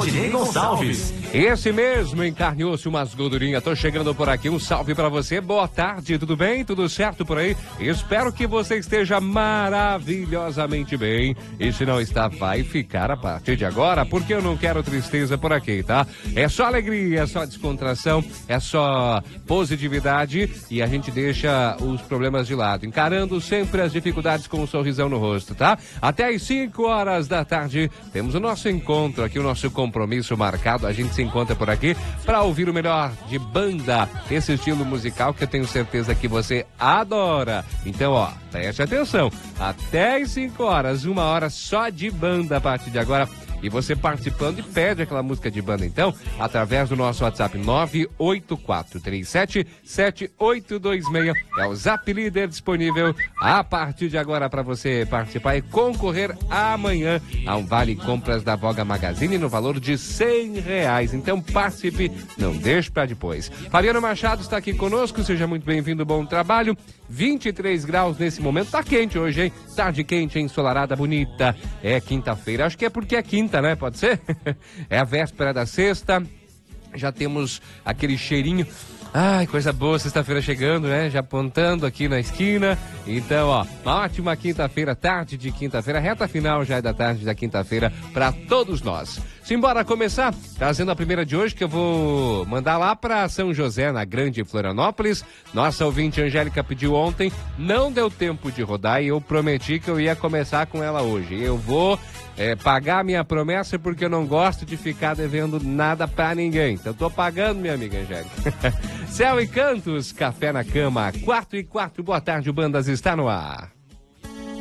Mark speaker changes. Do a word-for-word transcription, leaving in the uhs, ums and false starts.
Speaker 1: Valdinei Gonçalves.
Speaker 2: Esse mesmo, encarnou-se umas gordurinhas. Tô chegando por aqui, um salve pra você. Boa tarde, tudo bem? Tudo certo por aí? Espero que você esteja maravilhosamente bem. E se não está, vai ficar a partir de agora, porque eu não quero tristeza por aqui, tá? É só alegria, é só descontração, é só positividade e a gente deixa os problemas de lado, encarando sempre as dificuldades com um sorrisão no rosto, tá? Até às cinco horas da tarde temos o nosso encontro aqui, o nosso compromisso marcado. A gente se encontra por aqui para ouvir o melhor de banda, esse estilo musical que eu tenho certeza que você adora. Então, ó, preste atenção, até às cinco horas, uma hora só de banda a partir de agora. E você participando e pede aquela música de banda, então, através do nosso WhatsApp nove oito quatro três sete sete oito dois seis. É o Zap Líder disponível a partir de agora para você participar e concorrer amanhã a um Vale Compras da Voga Magazine no valor de cem reais. Então participe, não deixe para depois. Fabiano Machado está aqui conosco, seja muito bem-vindo, bom trabalho. vinte e três graus nesse momento, tá quente hoje, hein? Tarde quente, ensolarada, bonita. É quinta-feira, acho que é porque é quinta, né? Pode ser? É a véspera da sexta, já temos aquele cheirinho. Ai, coisa boa, sexta-feira chegando, né? Já apontando aqui na esquina. Então, ó, uma ótima quinta-feira, tarde de quinta-feira, reta final já da tarde da quinta-feira para todos nós. Simbora começar trazendo a primeira de hoje, que eu vou mandar lá para São José, na Grande Florianópolis. Nossa ouvinte Angélica pediu ontem, não deu tempo de rodar e eu prometi que eu ia começar com ela hoje. Eu vou é, pagar minha promessa porque eu não gosto de ficar devendo nada para ninguém. Então tô pagando, minha amiga Angélica. Céu e Cantos, Café na Cama, quatro e quatro, boa tarde, o Bandas está no ar.